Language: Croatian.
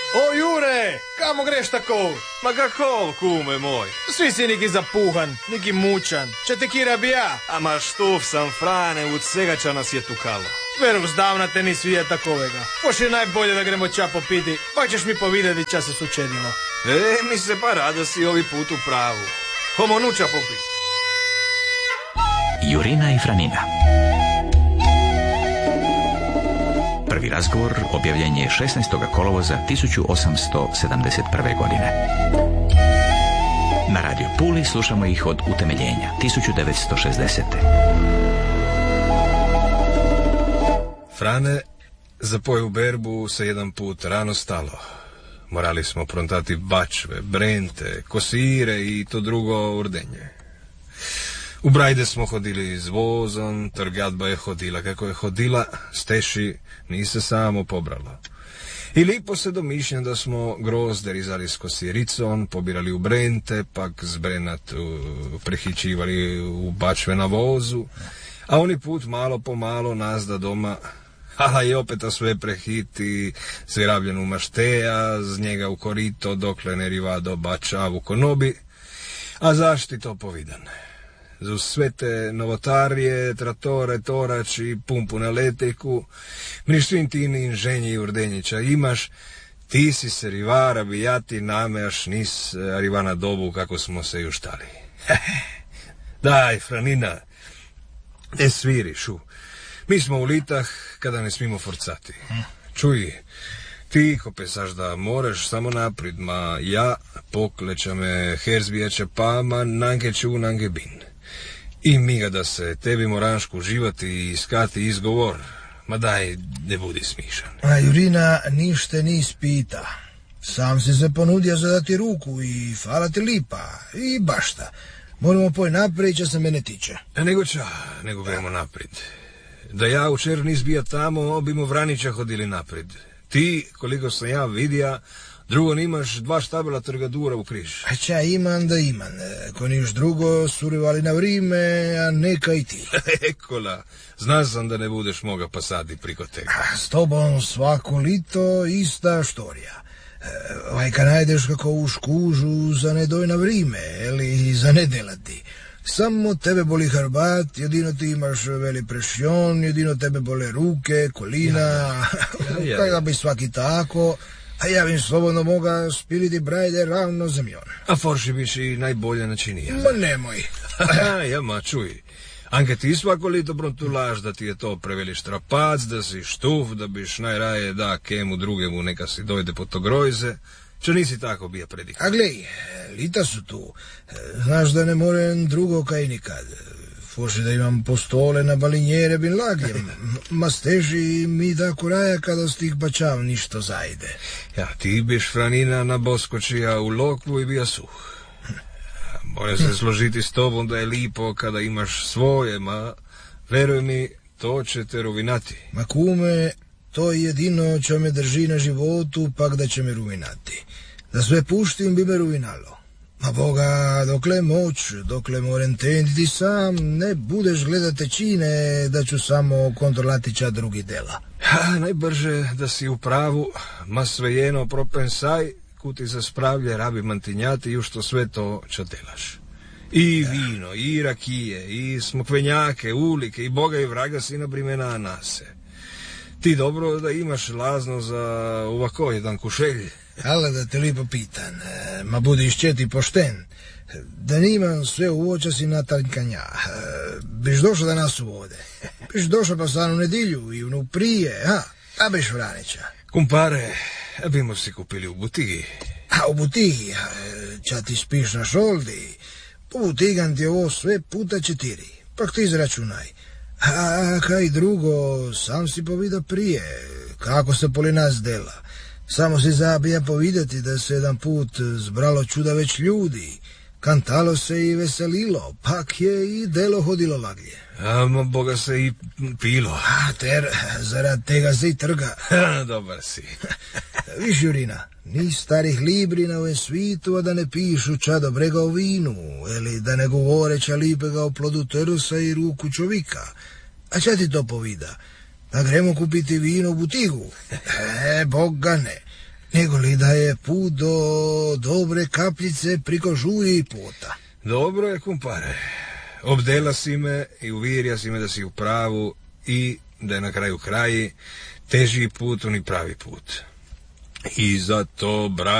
O Jure, kamo greš tako? Ma kako, kume moj? Svi si neki zapuhan, neki mučan. Če te kira bi ja? A ma štuf sam, Frane, od svega ča nas je tukalo. Veruh, zdavna te nis vidjet takovega. Pošli najbolje da gremo ča popiti, pa ćeš mi povidjeti ča se sučedilo. Mi se pa rada si ovi put u pravu. Homo nuča popiti. Jurina i Franina. Prvi razgovor objavljen je 16. kolovoza 1871. godine. Na Radio Puli slušamo ih od utemeljenja 1960. Frane, za poju berbu se jedan put rano stalo. Morali smo prontati bačve, brente, kosire i to drugo urdenje. U Brajde smo hodili s vozom, trgadba je hodila kako je hodila, steši ni se samo pobralo. I lipo se domišljam da smo grozde rizali s kosiricom, pobirali u brente, pak zbrenat prehičivali u bačve na vozu, a oni put malo po malo nas da doma, a i opet sve prehiti, zvirabljenu mašteja, z njega u korito, dokle ne rivado bačavu konobi, a zašti to povidan. Za sve te novotarije, tratore, torač i pumpu na leteku, mriš svim tim inženji i urdenjića imaš, ti si se rivara bijati namejaš nis rivana dobu kako smo se juštali. Daj, Franina, ne svirišu. Mi smo u litah kada ne smimo forcati. Čuj, ti ko pesaš da moreš samo naprijed, ma ja pokleća me herzbijaća pama, nange ču, nange bin. I mi ga da se tebi moranšku uživati i iskati izgovor. Ma daj, ne budi smišan. A Jurina nište nis pita. Sam si se ponudio za dati ruku i hvala ti lipa. I bašta. Moramo poj naprijed, če se mene tiče. Nego gremo naprijed. Da ja učer nis bija tamo, bimo Vranića hodili naprijed. Ti, koliko sam ja vidija, drugo nimaš 2 štabela trgadura u križ. A ča imam da imam. Ko niš drugo, surivali na vrime, a neka i ti. Ekola, zna sam da ne budeš moga pasati priko tega. S tobom svako lito ista štorija. Vajka najdeš kako u škužu za ne doj na vrime, ili za ne delati. Samo tebe boli hrbat, jedino ti imaš veli prešjon, jedino tebe bole ruke, kolina, kada bi svaki tako, a ja bim slobodno moga spiliti Brajde ravno zemljon. A forši biš i najbolje načinija. Ma nemoj. Ja, ma čuj, anke ti svako lito prontulaš da ti je to preveli štrapac, da si štuf, da biš najraje da kemu drugemu neka si dojde po to grojze. Čo nisi tako bija predikao? A glej, lita su tu. Znaš da ne morem drugo kaj nikad. Foši da imam postole na balinjere bin lagljem. Ma steži mi da kuraja kada stih bačav ništo zajde. Ja, ti biš Franina na boskočija u lokvu i bija suh. Moram se složiti s tobom da je lipo kada imaš svoje, ma veruj mi, to će te ruvinati. Ma kume, to je jedino čo me drži na životu, pak da će me ruvinati. Da sve puštim bi me ruvinalo. Ma Boga, dokle moć, dokle moram tenditi sam, ne budeš gledate čine da ću samo kontrolati ča drugi dela. Najbrže da si u pravu, ma svejeno propensaj, kuti se spravlje rabi mantinjati ju što sve to čo delaš. I vino, i rakije, i smokvenjake, ulike, i Boga i vraga si na brimena nase. Ti dobro da imaš lazno za ovako jedan kušelj. Ale da te lipo pitan, ma budi iščeti pošten, da nimam sve u oča si nataljkanja, biš došao da nas uvode, biš došao pa stanu nedilju i unu prije, a biš Vranića. Kumpare, bimo si kupili u butigi. A u butigi, ča ti spiš na šoldi, po butigan ti ovo sve puta 4, pak ti izračunaj. A kaj drugo, sam si povida prije, kako se poli nas dela. Samo si zabija povidjeti da se jedan put zbralo čuda već ljudi, kantalo se i veselilo, pak je i delo hodilo laglje. Ma Boga se i pilo. Ter, zarad tega se i trga. Dobar si. Viš, Jurina, ni starih libri na ovom svitu, a da ne pišu ča dobrega o vinu, ili da ne govore ča lipega o plodu terusa i ruku čovika. A ča ti to povida? Da gremo kupiti vino u butigu? Boga ne. nego li da je put do dobre kapljice priko žuji i pota. Dobro je, kumpare. Obdela si me i uvjerja si me da si u pravu i da je na kraju kraji teži put, oni pravi put. I zato,